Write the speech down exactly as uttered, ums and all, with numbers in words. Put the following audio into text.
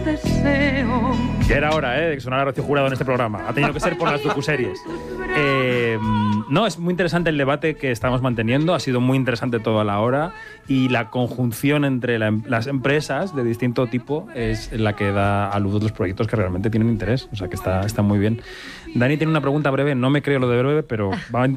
deseo. Ya era hora, ¿eh?, de que sonara Rocío Jurado en este programa. Ha tenido que ser por las docuseries. Eh, no, es muy interesante el debate que estamos manteniendo. Ha sido muy interesante toda la hora. Y la conjunción entre la, las empresas de distinto tipo es la que da a luz los proyectos que realmente tienen interés. O sea, que está, está muy bien. Dani tiene una pregunta breve. No me creo lo de breve, pero va a